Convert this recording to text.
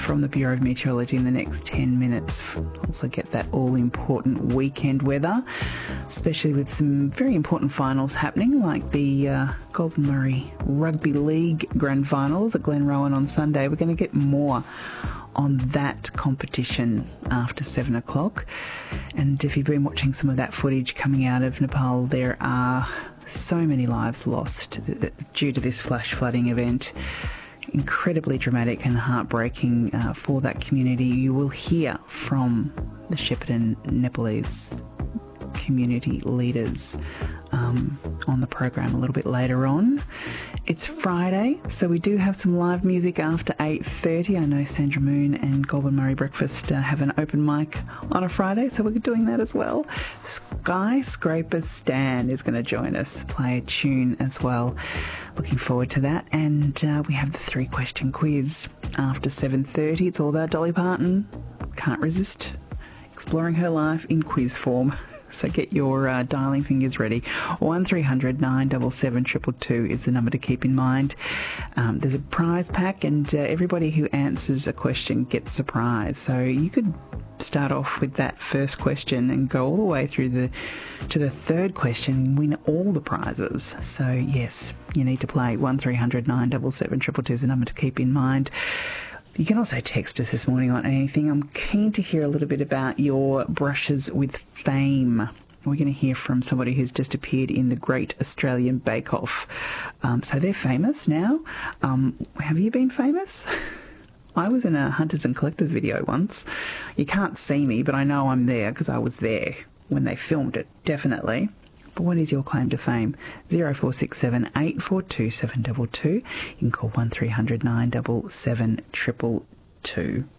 from the Bureau of Meteorology in the next 10 minutes. Also get that all-important weekend weather, especially with some very important finals happening, like the Goulburn Murray Rugby League Grand Finals at Glenrowan on Sunday. We're going to get more on that competition after 7 o'clock. And if you've been watching some of that footage coming out of Nepal, there are so many lives lost due to this flash flooding event. Incredibly dramatic and heartbreaking for that community. You will hear from the Shepparton Nepalese community leaders on the program a little bit later on. It's Friday, so we do have some live music after 8:30. I know Sandra Moon and Goulburn Murray Breakfast have an open mic on a Friday, so we're doing that as well. Skyscraper Stan is going to join us, play a tune as well. Looking forward to that. And we have the 3-question quiz after 7:30. It's all about Dolly Parton. Can't resist exploring her life in quiz form. So get your dialing fingers ready. 1300 977 222 is the number to keep in mind. There's a prize pack, and everybody who answers a question gets a prize. So you could start off with that first question and go all the way through to the third question and win all the prizes. So yes, you need to play. 1300 977 222 is the number to keep in mind. You can also text us this morning on anything. I'm keen to hear a little bit about your brushes with fame. We're going to hear from somebody who's just appeared in the Great Australian Bake Off. So they're famous now. Have you been famous? I was in a Hunters and Collectors video once. You can't see me, but I know I'm there because I was there when they filmed it, definitely. But what is your claim to fame? 0467 842 722. You can call 1300 977 222.